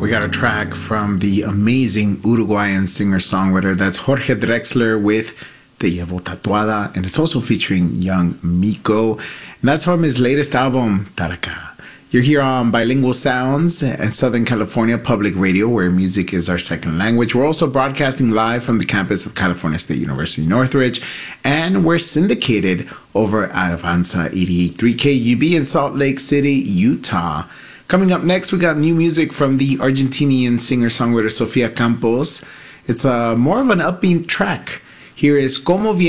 We got a track from the amazing Uruguayan singer-songwriter. That's Jorge Drexler with Te Llevo Tatuada, and it's also featuring Young Miko. And that's from his latest album, Taraka. You're here on Bilingual Sounds and Southern California Public Radio, where music is our second language. We're also broadcasting live from the campus of California State University Northridge, and we're syndicated over at Avanza 88.3 KUB in Salt Lake City, Utah. Coming up next, we got new music from the Argentinian singer-songwriter Sofia Campos. It's more of an upbeat track. Here is Como